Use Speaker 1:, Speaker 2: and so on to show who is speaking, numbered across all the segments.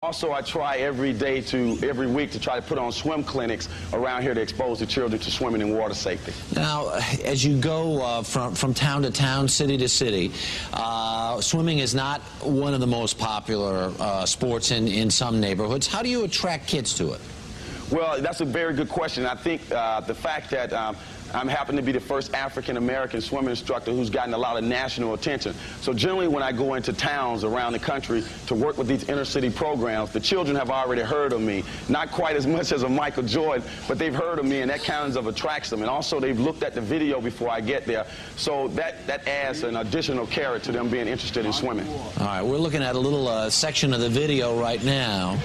Speaker 1: Also, I try every week to try to put on swim clinics around here to expose the children to swimming and water safety.
Speaker 2: Now, as you go from town to town, city to city, swimming is not one of the most popular sports in some neighborhoods. How do you attract kids to it?
Speaker 1: Well, that's a very good question. I think the fact that I'm happen to be the first African-American swimming instructor who's gotten a lot of national attention. So generally when I go into towns around the country to work with these inner-city programs, the children have already heard of me. Not quite as much as a Michael Jordan, but they've heard of me, and that kind of attracts them. And also they've looked at the video before I get there. So that adds an additional carrot to them being interested in swimming.
Speaker 2: All right, we're looking at a little section of the video right now.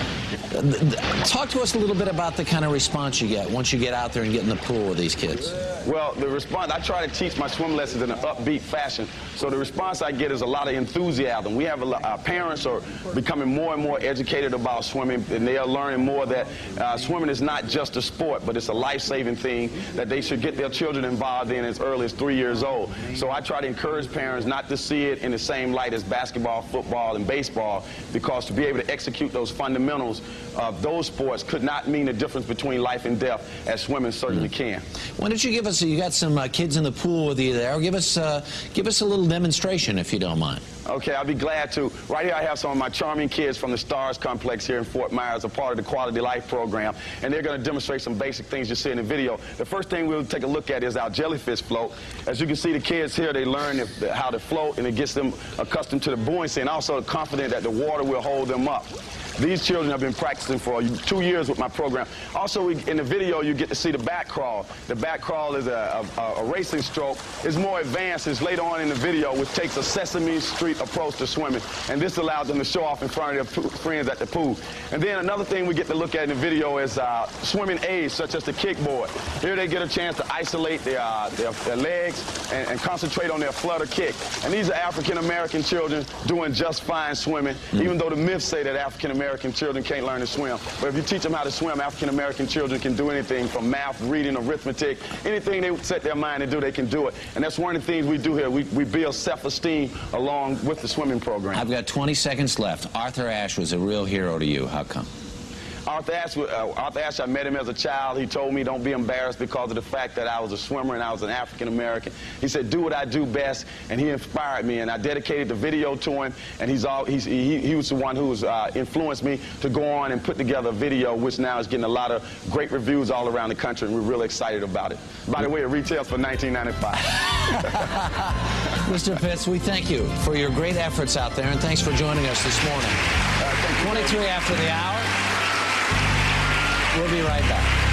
Speaker 2: Talk to us a little bit about the kind of response you get once you get out there and get in the pool with these kids.
Speaker 1: Well, the response, I try to teach my swim lessons in an upbeat fashion. So the response I get is a lot of enthusiasm. We have our parents are becoming more and more educated about swimming, and they are learning more that swimming is not just a sport, but it's a life-saving thing that they should get their children involved in as early as 3 years old. So I try to encourage parents not to see it in the same light as basketball, football, and baseball, because to be able to execute those fundamentals of those sports could not mean the difference between life and death, as swimming certainly can.
Speaker 2: Why don't you give us, you got some kids in the pool with you there, give us a little demonstration if you don't mind.
Speaker 1: Okay, I'll be glad to. Right here I have some of my charming kids from the Stars Complex here in Fort Myers, a part of the Quality Life program, and they're going to demonstrate some basic things you see in the video. The first thing we'll take a look at is our jellyfish float. As you can see, the kids here, they learn how to float, and it gets them accustomed to the buoyancy and also confident that the water will hold them up. These children have been practicing for 2 years with my program. Also, in the video, you get to see the back crawl. The back crawl is a racing stroke. It's more advanced. It's later on in the video, which takes a Sesame Street approach to swimming. And this allows them to show off in front of their friends at the pool. And then another thing we get to look at in the video is swimming aids, such as the kickboard. Here they get a chance to isolate their legs and concentrate on their flutter kick. And these are African-American children doing just fine swimming, even though the myths say that African-American children can't learn to swim. But if you teach them how to swim, African-American children can do anything from math, reading, arithmetic, anything they set their mind to do, they can do it. And that's one of the things we do here. We build self-esteem along with the swimming program.
Speaker 2: I've got 20 seconds left. Arthur Ashe was a real hero to you. How come?
Speaker 1: Arthur Ashe, I met him as a child. He told me don't be embarrassed because of the fact that I was a swimmer and I was an African-American. He said, do what I do best, and he inspired me, and I dedicated the video to him, and he was the one who influenced me to go on and put together a video, which now is getting a lot of great reviews all around the country, and we're really excited about it. By the way, it retails for $19.95.
Speaker 2: Mr. Pitts, we thank you for your great efforts out there, and thanks for joining us this morning. 23 after the hour. We'll be right back.